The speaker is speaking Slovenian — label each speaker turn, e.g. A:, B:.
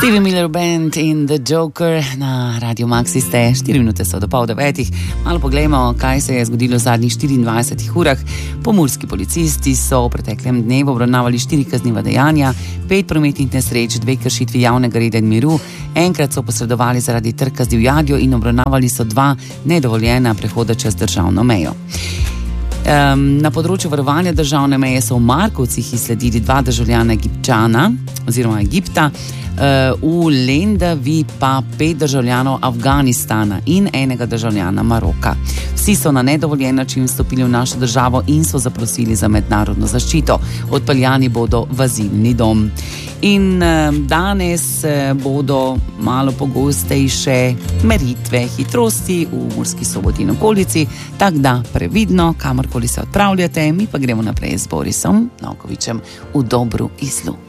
A: Stevie Miller Band in The Joker na Radio Maxi ste. 4 minute so do 8:30. Malo poglejmo, kaj se je zgodilo v zadnjih 24 urah. Pomurski policisti so v preteklem dnevu obravnavali 4 kazniva dejanja, 5 prometnih nesreč, 2 kršitvi javnega reda in miru, enkrat so posredovali zaradi trka z divjadjo in obravnavali so 2 nedovoljena prehoda čez državno mejo. Na področju varovanja državne meje so v Markovcih izsledili 2 državljana Egipčana oziroma Egipta, v Lendavi pa 5 državljanov Afganistana in 1 državljana Maroka. Vsi so na nedovoljen način vstopili v našo državo in so zaprosili za mednarodno zaščito. Odpeljani bodo v azilni dom. In danes bodo malo pogostejše meritve hitrosti v Murski Soboti in okolici, tako da previdno, kamorkoli se odpravljate, mi pa gremo naprej z Borisom Novkovićem v Dobru Izlu.